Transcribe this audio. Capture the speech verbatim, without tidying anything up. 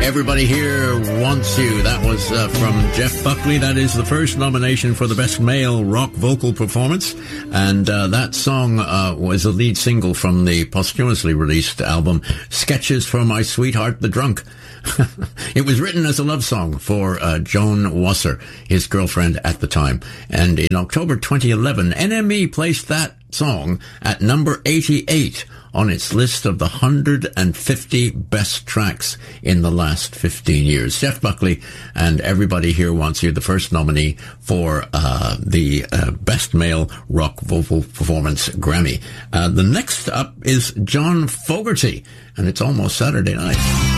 Everybody Here Wants You. That was uh, from Jeff Buckley. That is the first nomination for the Best Male Rock Vocal Performance. And uh, that song uh, was a lead single from the posthumously released album Sketches for My Sweetheart the Drunk. It was written as a love song for uh, Joan Wasser, his girlfriend at the time. And in October twenty eleven, N M E placed that song at number eighty-eight on its list of the one hundred fifty best tracks in the last fifteen years. Jeff Buckley and Everybody Here Wants You, the first nominee for uh, the uh, Best Male Rock Vocal Performance Grammy. Uh, the next up is John Fogerty, and it's almost Saturday night.